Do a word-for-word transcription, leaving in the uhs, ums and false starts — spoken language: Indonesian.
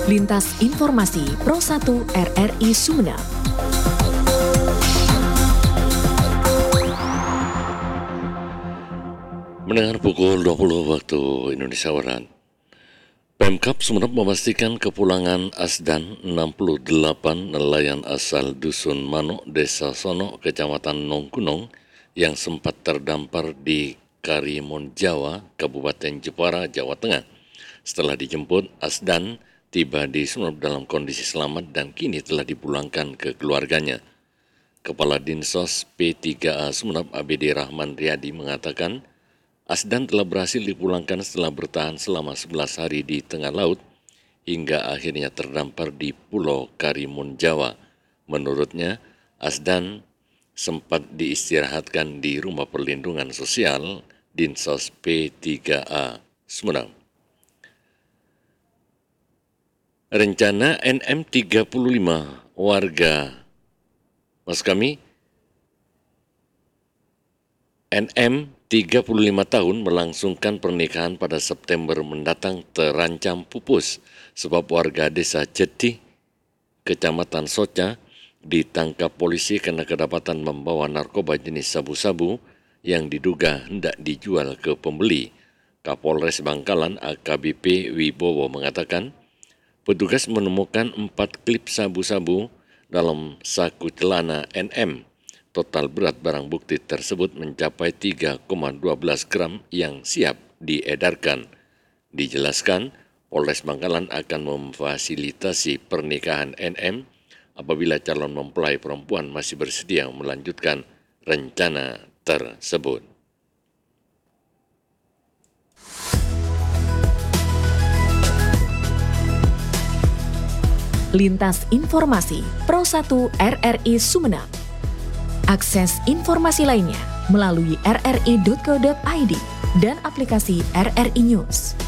Lintas Informasi Pro satu R R I Sumeneb. Mendengar pukul dua puluh waktu Indonesia Barat, Pemkab Sumeneb memastikan kepulangan Asdan enam puluh delapan nelayan asal Dusun Manuk, Desa Sono, Kecamatan Nongkunong yang sempat terdampar di Karimun Jawa, Kabupaten Jepara, Jawa Tengah. Setelah dijemput, Asdan tiba di Sumeneb dalam kondisi selamat dan kini telah dipulangkan ke keluarganya. Kepala Dinsos P tiga A Sumeneb A B D Rahman Riyadi mengatakan, Asdan telah berhasil dipulangkan setelah bertahan selama sebelas hari di tengah laut hingga akhirnya terdampar di Pulau Karimun Jawa. Menurutnya, Asdan sempat diistirahatkan di Rumah Perlindungan Sosial Dinsos P tiga A Sumeneb. Rencana N M tiga puluh lima warga, mas kami, N M tiga puluh lima tahun melangsungkan pernikahan pada September mendatang terancam pupus sebab warga desa Jeti, Kecamatan Soca, ditangkap polisi karena kedapatan membawa narkoba jenis sabu-sabu yang diduga hendak dijual ke pembeli. Kapolres Bangkalan A K B P Wibowo mengatakan, petugas menemukan empat klip sabu-sabu dalam saku celana N M. Total berat barang bukti tersebut mencapai tiga koma satu dua gram yang siap diedarkan. Dijelaskan, Polres Bangkalan akan memfasilitasi pernikahan N M apabila calon mempelai perempuan masih bersedia melanjutkan rencana tersebut. Lintas Informasi Pro satu R R I Sumeneb. Akses informasi lainnya melalui r r i titik co titik i d dan aplikasi R R I News.